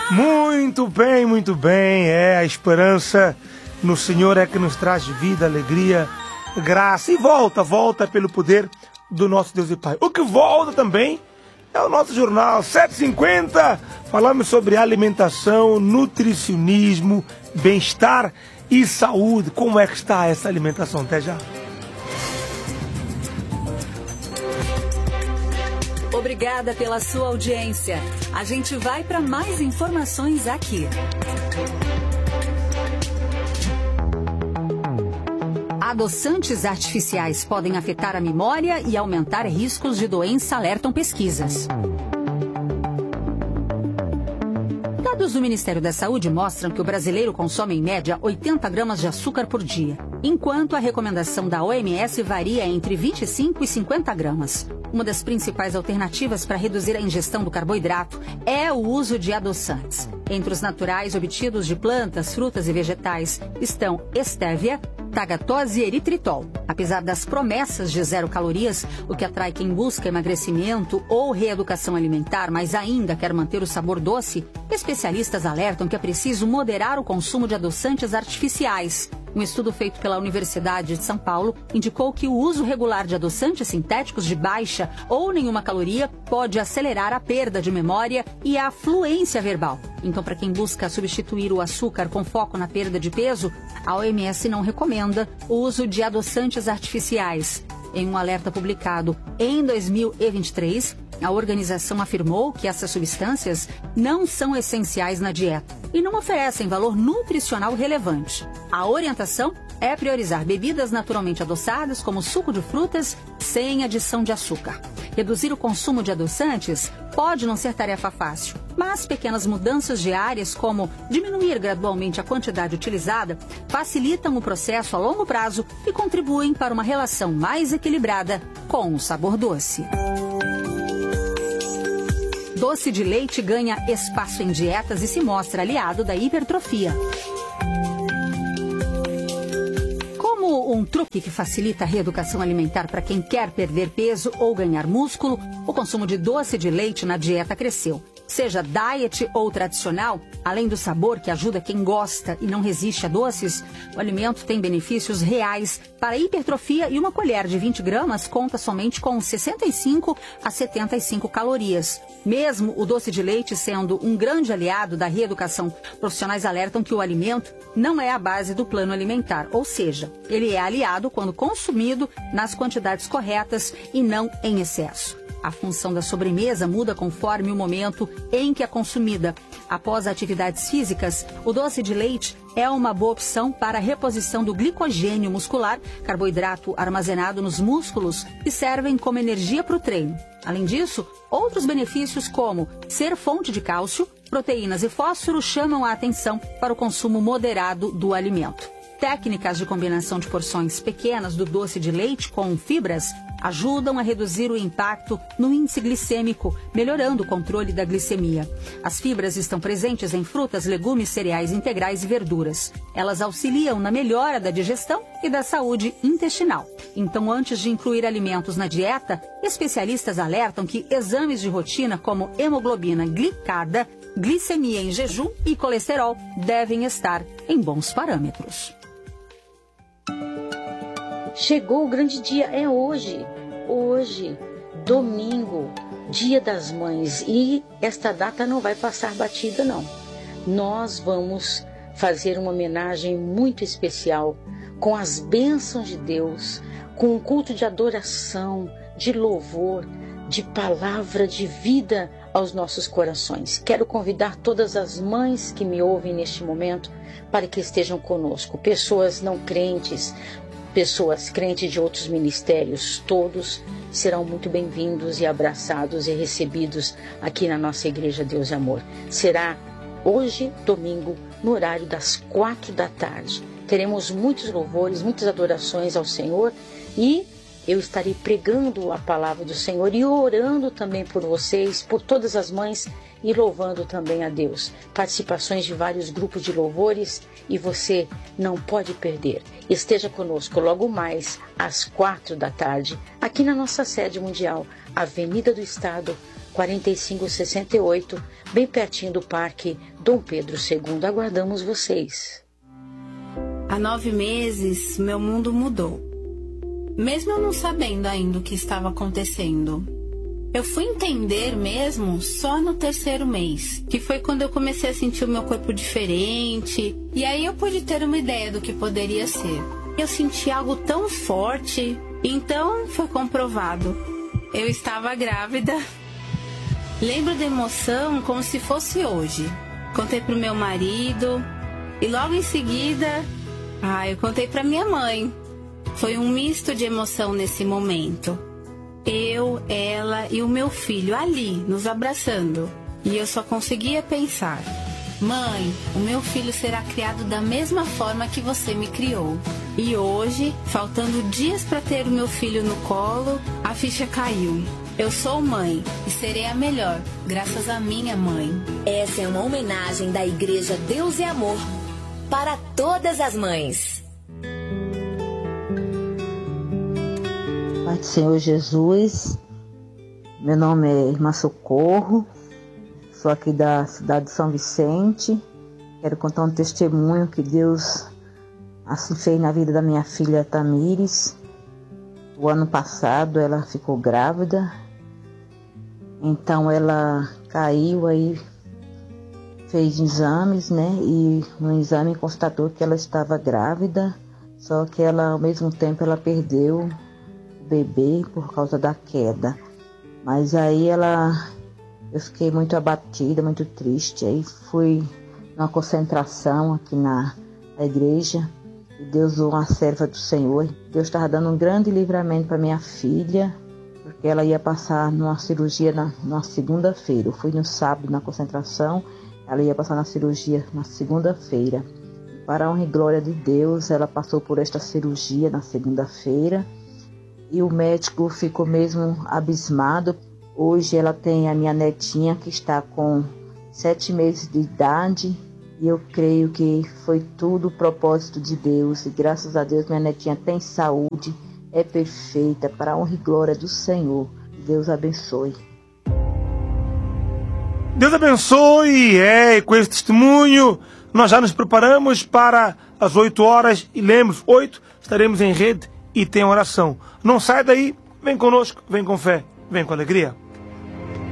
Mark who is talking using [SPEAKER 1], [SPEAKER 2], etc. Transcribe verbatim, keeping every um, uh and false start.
[SPEAKER 1] Muito bem, muito bem. É, a esperança no Senhor é que nos traz vida, alegria, graça. E volta, volta pelo poder do nosso Deus e Pai. O que volta também é o nosso jornal sete e cinquenta. Falamos sobre alimentação, nutricionismo, bem-estar e saúde. Como é que está essa alimentação? Até já.
[SPEAKER 2] Obrigada pela sua audiência. A gente vai para mais informações aqui. Adoçantes artificiais podem afetar a memória e aumentar riscos de doença, alertam pesquisas. Dados do Ministério da Saúde mostram que o brasileiro consome em média oitenta gramas de açúcar por dia, enquanto a recomendação da O M S varia entre vinte e cinco e cinquenta gramas. Uma das principais alternativas para reduzir a ingestão do carboidrato é o uso de adoçantes. Entre os naturais obtidos de plantas, frutas e vegetais estão estévia, tagatose e eritritol. Apesar das promessas de zero calorias, o que atrai quem busca emagrecimento ou reeducação alimentar, mas ainda quer manter o sabor doce, especialistas alertam que é preciso moderar o consumo de adoçantes artificiais. Um estudo feito pela Universidade de São Paulo indicou que o uso regular de adoçantes sintéticos de baixa ou nenhuma caloria pode acelerar a perda de memória e a fluência verbal. Então, para quem busca substituir o açúcar com foco na perda de peso, a O M S não recomenda o uso de adoçantes artificiais. Em um alerta publicado em dois mil e vinte e três, a organização afirmou que essas substâncias não são essenciais na dieta e não oferecem valor nutricional relevante. A orientação é priorizar bebidas naturalmente adoçadas, como suco de frutas, sem adição de açúcar. Reduzir o consumo de adoçantes pode não ser tarefa fácil, mas pequenas mudanças diárias, como diminuir gradualmente a quantidade utilizada, facilitam o processo a longo prazo e contribuem para uma relação mais equilibrada com o sabor doce. Doce de leite ganha espaço em dietas e se mostra aliado da hipertrofia. Como um truque que facilita a reeducação alimentar para quem quer perder peso ou ganhar músculo, o consumo de doce de leite na dieta cresceu. Seja diet ou tradicional, além do sabor que ajuda quem gosta e não resiste a doces, o alimento tem benefícios reais para a hipertrofia e uma colher de vinte gramas conta somente com sessenta e cinco a setenta e cinco calorias. Mesmo o doce de leite sendo um grande aliado da reeducação, profissionais alertam que o alimento não é a base do plano alimentar, ou seja, ele é aliado quando consumido nas quantidades corretas e não em excesso. A função da sobremesa muda conforme o momento em que é consumida. Após atividades físicas, o doce de leite é uma boa opção para a reposição do glicogênio muscular, carboidrato armazenado nos músculos, que servem como energia para o treino. Além disso, outros benefícios como ser fonte de cálcio, proteínas e fósforo chamam a atenção para o consumo moderado do alimento. Técnicas de combinação de porções pequenas do doce de leite com fibras ajudam a reduzir o impacto no índice glicêmico, melhorando o controle da glicemia. As fibras estão presentes em frutas, legumes, cereais integrais e verduras. Elas auxiliam na melhora da digestão e da saúde intestinal. Então, antes de incluir alimentos na dieta, especialistas alertam que exames de rotina como hemoglobina glicada, glicemia em jejum e colesterol devem estar em bons parâmetros.
[SPEAKER 3] Chegou o grande dia, é hoje, hoje, domingo, Dia das Mães, e esta data não vai passar batida não. Nós vamos fazer uma homenagem muito especial, com as bênçãos de Deus, com um culto de adoração, de louvor, de palavra de vida aos nossos corações. Quero convidar todas as mães que me ouvem neste momento para que estejam conosco, pessoas não crentes, pessoas crentes de outros ministérios, todos serão muito bem-vindos e abraçados e recebidos aqui na nossa Igreja Deus e Amor. Será hoje, domingo, no horário das quatro da tarde. Teremos muitos louvores, muitas adorações ao Senhor e eu estarei pregando a palavra do Senhor e orando também por vocês, por todas as mães e louvando também a Deus. Participações de vários grupos de louvores e você não pode perder. Esteja conosco logo mais às quatro da tarde, aqui na nossa sede mundial, Avenida do Estado, quarenta e cinco sessenta e oito, bem pertinho do Parque Dom Pedro segundo. Aguardamos vocês.
[SPEAKER 4] Há nove meses, meu mundo mudou. Mesmo eu não sabendo ainda o que estava acontecendo. Eu fui entender mesmo só no terceiro mês, que foi quando eu comecei a sentir o meu corpo diferente, e aí eu pude ter uma ideia do que poderia ser. Eu senti algo tão forte, então foi comprovado. Eu estava grávida. Lembro da emoção como se fosse hoje. Contei pro meu marido, e logo em seguida, ah, eu contei pra minha mãe. Foi um misto de emoção nesse momento. Eu, ela e o meu filho ali, nos abraçando. E eu só conseguia pensar: mãe, o meu filho será criado da mesma forma que você me criou. E hoje, faltando dias para ter o meu filho no colo, a ficha caiu. Eu sou mãe e serei a melhor, graças à minha mãe.
[SPEAKER 5] Essa é uma homenagem da Igreja Deus e Amor para todas as mães.
[SPEAKER 6] Pai do Senhor Jesus, meu nome é Irmã Socorro, sou aqui da cidade de São Vicente. Quero contar um testemunho que Deus assim fez na vida da minha filha Tamires. O ano passado ela ficou grávida, então ela caiu aí, fez exames, né? E no exame constatou que ela estava grávida, só que ela ao mesmo tempo ela perdeu bebê por causa da queda. Mas aí ela, eu fiquei muito abatida, muito triste. Aí fui numa concentração aqui na, na igreja, e Deus usou uma serva do Senhor. Deus estava dando um grande livramento para minha filha, porque ela ia passar numa cirurgia na, na segunda-feira. Eu fui no sábado na concentração, ela ia passar na cirurgia na segunda-feira. Para a honra e glória de Deus, ela passou por esta cirurgia na segunda-feira. E o médico ficou mesmo abismado. Hoje ela tem a minha netinha que está com sete meses de idade. E eu creio que foi tudo o propósito de Deus. E graças a Deus minha netinha tem saúde, é perfeita, para a honra e glória do Senhor. Deus abençoe.
[SPEAKER 1] Deus abençoe. É, e com esse testemunho nós já nos preparamos para as oito horas. E lembre-se, oito estaremos em rede e tem oração. Não sai daí, vem conosco, vem com fé, vem com alegria.